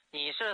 你是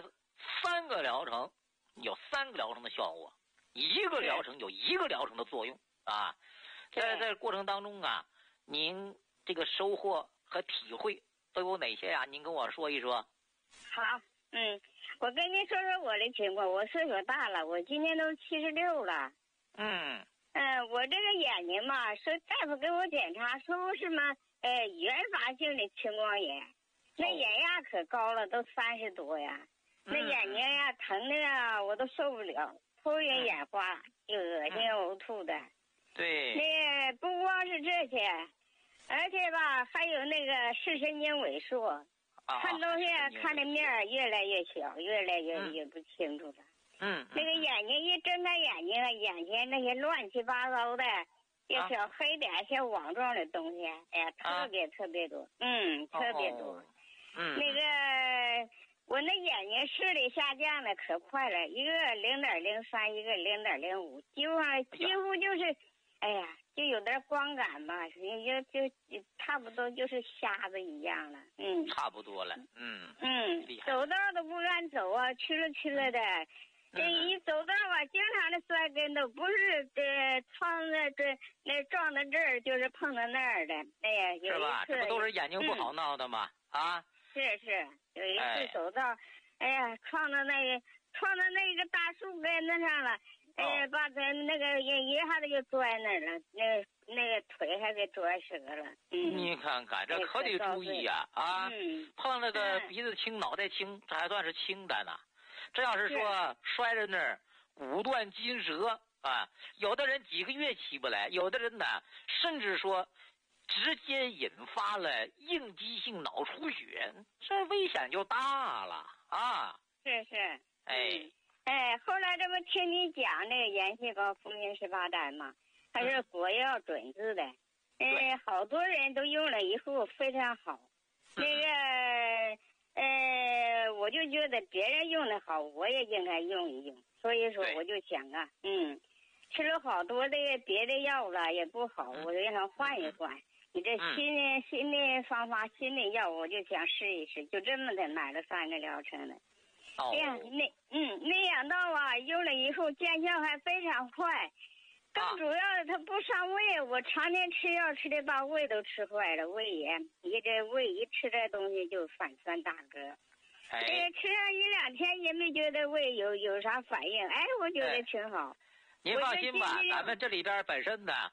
3个疗程，有3个疗程的效果，1个疗程有1个疗程的作用啊。在这过程当中啊，您这个收获和体会都有哪些呀？您跟我说一说。 好，我跟您说说我的情况。我岁数大了，我今年都76了。我这个眼睛嘛，说大夫给我检查说什么原发性的青光眼，那眼压可高了，都30多呀。那眼睛呀疼的呀，我都受不了，头晕眼花，又恶心呕吐的。 对。 那不光是这些，而且吧，还有那个视神经萎缩，看东西看的面越来越小，越来越不清楚了。那个眼睛一睁开眼睛啊，眼前那些乱七八糟的小黑点像网状的东西，哎呀，特别多，特别多。那个我那眼睛视力下降的可快了，一个0.03，一个0.05，几乎就是，哎呀，就有点光感吧，就差不多就是瞎子一样了。 差不多了。 走道都不敢走啊，哧了的。这一走道啊，经常的摔跟头，不是撞到这儿，就是碰到那儿的。哎呀，有一次是吧？这不都是眼睛不好闹的吗？ 是，有一次走道，哎呀，撞到那个大树根子上了，把咱那个一下子就拽那儿了，那个腿还给拽折了。 你看看，这可得注意呀！碰那个鼻子青、脑袋青，这还算是轻的呢。这要是说摔在那儿，骨断筋折啊，有的人几个月起不来，有的人呢，甚至说直接引发了应激性脑出血，这危险就大了啊！ 是。后来这不听你讲那个盐细胞福音18单嘛，它是国药准字的，好多人都用了以后非常好。那个我就觉得别人用的好，我也应该用一用。所以说我就想啊，吃了好多的别的药了也不好，我就让他换一换。你这新的方法，新的药，我就想试一试，就这么的买了3个疗程的。哎呀，没想到啊，用了以后见效还非常快。更主要的，它不伤胃。我常年吃药吃的把胃都吃坏了，胃炎。这胃一吃这东西就反酸打嗝。吃上1、2天也没觉得胃有啥反应。我觉得挺好。 您放心吧，咱们这里边本身的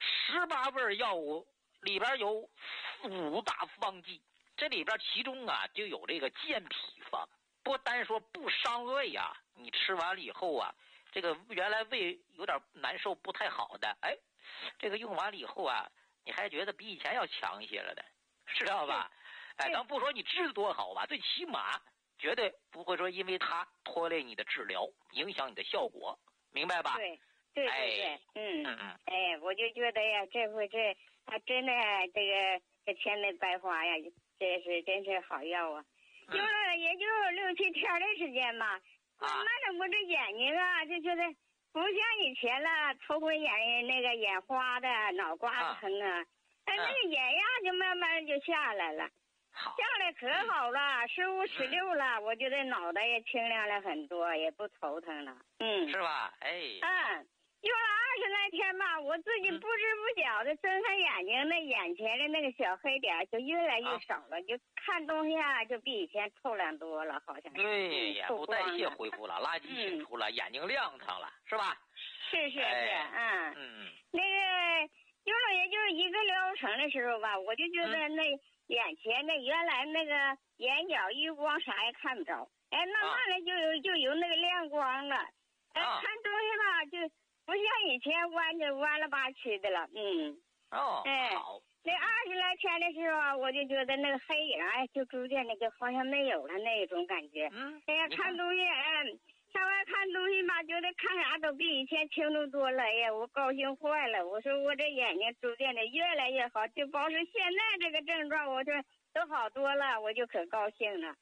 18味药物里边有5大方剂，这里边其中啊就有这个健脾方。不单说不伤胃啊，你吃完了以后啊，这个原来胃有点难受不太好的，这个用完了以后啊，你还觉得比以前要强一些了的，知道吧？咱不说你治得多好吧，最起码绝对不会说因为它拖累你的治疗，影响你的效果，明白吧？ 对，我就觉得呀，这回还真的这钱没白花呀，真是好药啊。用了也就6、7天的时间吧，慢慢的我这眼睛啊就觉得不像以前了，头回眼花的，脑瓜子疼啊，那个眼压就慢慢就下来了，下来可好了，15、16了，我觉得脑袋也清亮了很多，也不头疼了， 是吧？ 用了20来天吧，我自己不知不觉的睁开眼睛，那眼前的那个小黑点就越来越少了，就看东西啊，就比以前透亮多了，好像是。 对，眼部代谢恢复了，垃圾清除了，眼睛亮堂了，是吧？ 是，那个用了也就是1个疗程的时候吧，我就觉得那眼前的原来那个眼角余光啥也看不着，慢慢的就有那个亮光了，看东西吧就不像以前弯了八曲的了， 好。 那20来天的时候，我就觉得那个黑影就逐渐的就好像没有了那种感觉。看东西，上外看东西吧，觉得看啥都比以前清楚多了。我高兴坏了。我说我这眼睛逐渐的越来越好，就保持现在这个症状，我说都好多了，我就可高兴了。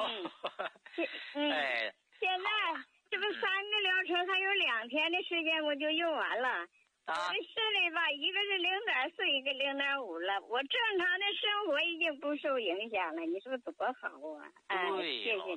现在这不3个疗程还有2天的时间我就用完了。我这视力吧，一个是0.4，一个0.5了。我正常的生活已经不受影响了，你说多好啊！ 对， 谢谢。